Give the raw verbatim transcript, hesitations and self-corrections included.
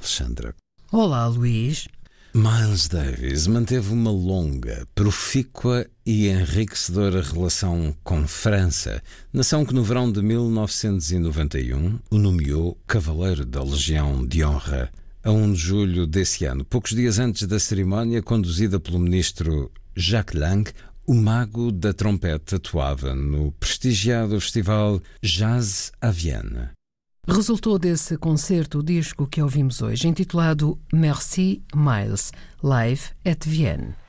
Alexandra. Olá, Luís. Miles Davis manteve uma longa, profícua e enriquecedora relação com França, nação que no verão de mil novecentos e noventa e um o nomeou Cavaleiro da Legião de Honra. A primeiro de julho desse ano, poucos dias antes da cerimónia conduzida pelo ministro Jacques Lang, o mago da trompete atuava no prestigiado festival Jazz à Vienne. Resultou desse concerto o disco que ouvimos hoje, intitulado Merci Miles, Live at Vienne.